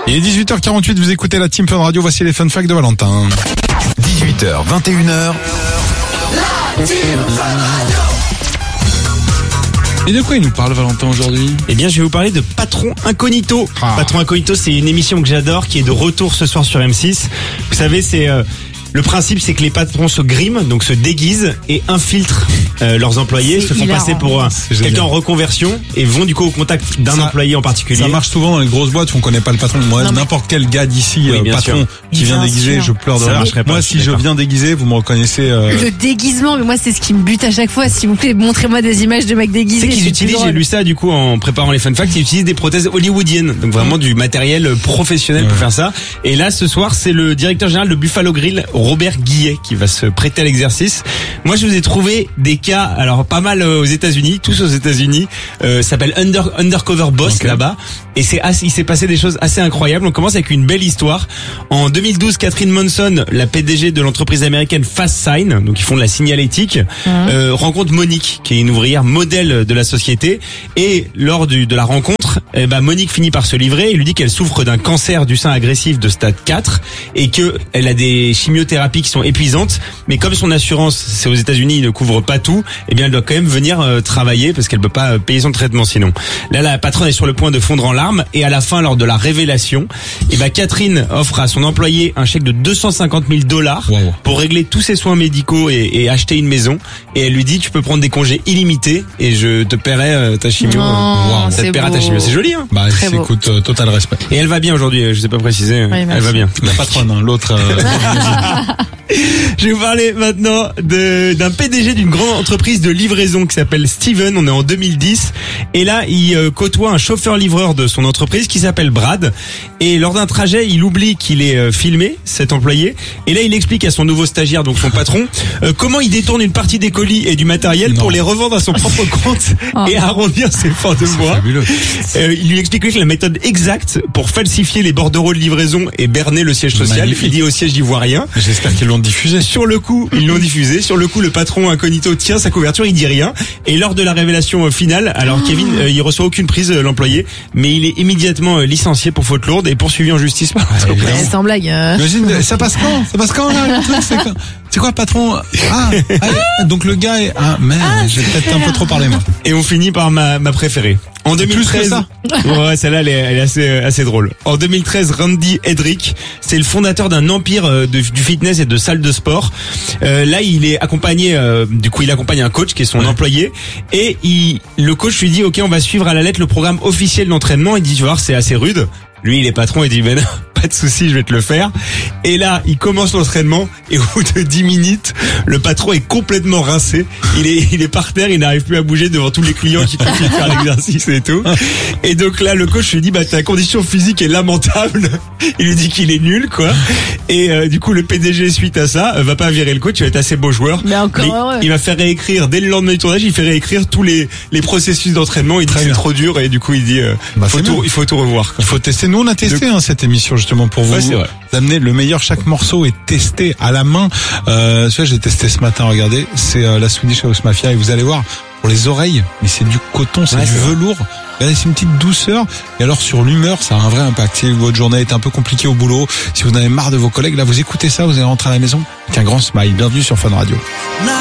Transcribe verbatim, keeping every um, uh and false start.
Il est dix-huit heures quarante-huit, vous écoutez la Team Fun Radio, voici les fun facts de Valentin. dix-huit heures, vingt et une heures. La Team Fun Radio. Et de quoi il nous parle, Valentin, aujourd'hui? Eh bien, je vais vous parler de Patron Incognito. Ah. Patron Incognito, c'est une émission que j'adore, qui est de retour ce soir sur M six. Vous savez, c'est euh, le principe, c'est que les patrons se griment, donc se déguisent et infiltrent euh, leurs employés, C'est se font hilarant. passer pour un, génial. quelqu'un en reconversion et vont du coup au contact d'un Ça- employé en particulier. Ça marche souvent dans les grosses boîtes où on connaît pas le patron. Moi, Non, mais- n'importe quel gars d'ici, Oui, euh, bien patron, sûr. qui vient Bien déguisé, sûr. je pleure de Ça rire. marcherait pas, Moi, je si suis je d'accord. viens déguisé, vous me reconnaissez. euh, Le déguisement, mais moi c'est ce qui me bute à chaque fois. S'il vous plaît, montrez-moi des images de mecs déguisés. C'est qu'ils c'est utilisent, plus j'ai drôle. lu ça du coup en préparant les fun facts, ils utilisent des prothèses hollywoodiennes, donc vraiment du matériel professionnel pour Ouais. faire ça. Et là, ce soir, c'est le directeur général de Buffalo Grill, Robert Guillet, qui va se prêter à l'exercice. Moi, je vous ai trouvé des cas, alors pas mal euh, aux États-Unis, tous aux États-Unis, euh, ça s'appelle Under, Undercover Boss Ok. là-bas, et c'est assez- il s'est passé des choses assez incroyables. On commence avec une belle histoire. En deux mille douze, Catherine Monson, la P D G de l'entreprise américaine Fast Sign, donc ils font de la signalétique, euh, rencontre Monique, qui est une ouvrière modèle de la société, et lors du, de la rencontre, eh ben Monique finit par se livrer et lui dit qu'elle souffre d'un cancer du sein agressif de stade quatre et que elle a des chimiothérapies qui sont épuisantes, mais comme son assurance, c'est aux États-Unis, ne couvre pas tout, eh bien elle doit quand même venir euh, travailler parce qu'elle peut pas euh, payer son traitement sinon. Là, la patronne est sur le point de fondre en larmes et à la fin, lors de la révélation, eh ben Catherine offre à son employé un chèque de deux cent cinquante mille dollars Wow. pour régler tous ses soins médicaux et, et acheter une maison. Et elle lui dit, tu peux prendre des congés illimités et je te paierai euh, ta chimio. Non, Wow. Ça te c'est paiera ta beau. chimio. C'est joli, hein? Bah, Très beau. écoute, euh, total respect. Et elle va bien aujourd'hui, euh, je sais pas préciser. Oui, elle merci. va bien. La patronne, hein, l'autre. euh, Je vais vous parler maintenant de, d'un P D G d'une grande entreprise de livraison qui s'appelle Steven. On est en deux mille dix. Et là, il euh, côtoie un chauffeur-livreur de son entreprise qui s'appelle Brad. Et lors d'un trajet, il oublie qu'il est euh, filmé, cet employé. Et là, il explique à son nouveau stagiaire, donc son patron, euh, comment il détourne une partie des colis et du matériel Non. pour les revendre à son propre compte et arrondir ses fins de mois. fabuleux. Euh, il lui explique que la méthode exacte pour falsifier les bordereaux de livraison et berner le siège social. Magnifique. Il dit au siège ivoirien. J'espère qu'ils l'ont diffusé. Sur le coup, ils l'ont diffusé. Sur le coup, le patron incognito tient sa couverture, il dit rien. Et lors de la révélation euh, finale, alors Kevin, euh, il reçoit aucune prise, euh, l'employé, mais il est immédiatement euh, licencié pour faute lourde et poursuivi en justice par l'entreprise. Eh, sans blague. euh. Imagine, ça passe quand? Ça passe quand, là, le truc? C'est quoi, c'est quoi, patron? Ah, ah, donc le gars est, ah, merde, j'ai peut-être un peu trop parlé, moi. Et on finit par ma, ma préférée. En deux mille treize, plus que ouais, celle-là, elle est, elle est assez, assez drôle. En deux mille treize, Randy Hedrick, c'est le fondateur d'un empire euh, de, du fitness et de salles de sport. Euh, là, il est accompagné, euh, du coup, il accompagne un coach qui est son employé, et il, le coach lui dit, ok, on va suivre à la lettre le programme officiel d'entraînement. Il dit, tu vas voir, c'est assez rude. Lui, il est patron, il dit, ben non, pas de souci, je vais te le faire. Et là, il commence l'entraînement, et au bout de dix minutes, le patron est complètement rincé. Il est, il est par terre, il n'arrive plus à bouger devant tous les clients qui continuent de faire l'exercice et tout. Et donc là, le coach lui dit, bah, ta condition physique est lamentable. Il lui dit qu'il est nul, quoi. Et euh, du coup, le P D G, suite à ça, euh, va pas virer le coach, il va être assez beau joueur. Mais encore Mais heureux. il va faire réécrire, dès le lendemain du tournage, il fait réécrire tous les, les processus d'entraînement. Il dit Très que c'est bien. trop dur, et du coup, il dit, euh, Bah, faut c'est tout, bien. il faut tout revoir, quoi. Il faut tester. Nous, on a testé hein, cette émission justement pour vous, Ouais, c'est vrai. vous amener le meilleur. Chaque morceau est testé à la main. Euh, celui-là, j'ai testé ce matin. Regardez, c'est euh, la Swedish House Mafia et vous allez voir pour les oreilles, mais c'est du coton, c'est Ouais, du c'est vrai. velours. Regardez, c'est une petite douceur. Et alors sur l'humeur, ça a un vrai impact. Si votre journée est un peu compliquée au boulot, si vous en avez marre de vos collègues, là, vous écoutez ça, vous allez rentrer à la maison avec un grand smile. Bienvenue sur Fun Radio.